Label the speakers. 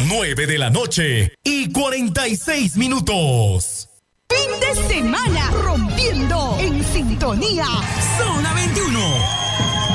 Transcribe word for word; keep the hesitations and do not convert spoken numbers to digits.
Speaker 1: nueve de la noche y cuarenta y seis minutos.
Speaker 2: Fin de semana rompiendo en sintonía.
Speaker 3: Zona veintiuno.